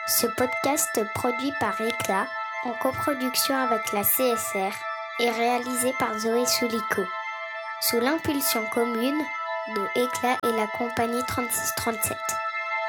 Ce podcast produit par Éclat, en coproduction avec la CSR, est réalisé par Zoé Soulico, sous l'impulsion commune de Éclat et la compagnie 3637.